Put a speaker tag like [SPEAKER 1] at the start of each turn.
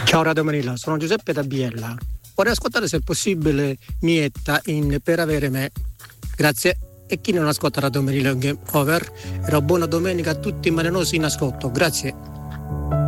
[SPEAKER 1] Ciao Radio Manila, sono Giuseppe da Biella. Vorrei ascoltare se è possibile Mietta in Per avere me. Grazie. E chi non ascolta Radio Manila è un game over. Era buona domenica a tutti i malenosi in ascolto. Grazie.